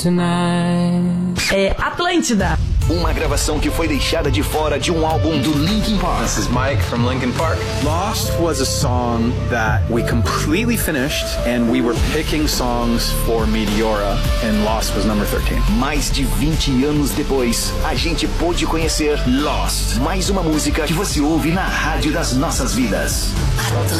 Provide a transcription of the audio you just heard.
É Atlântida. Uma gravação que foi deixada de fora de um álbum do Linkin Park. This is Mike from Linkin Park. Lost was a song that we completely finished, and we were picking songs for Meteora, and Lost was number 13. Mais de 20 anos depois, a gente pôde conhecer Lost. Mais uma música que você ouve na rádio das nossas vidas.